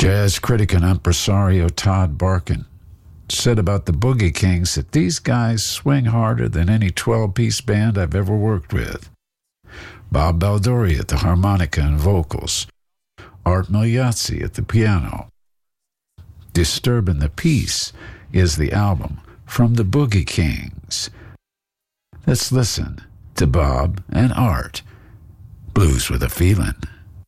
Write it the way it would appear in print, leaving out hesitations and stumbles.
Jazz critic and impresario Todd Barkin said about the Boogie Kings that these guys swing harder than any 12-piece band I've ever worked with. Bob Baldori at the harmonica and vocals. Art Migliazzi at the piano. Disturbin' the Peace is the album from the Boogie Kings. Let's listen to Bob and Art. Blues with a Feeling.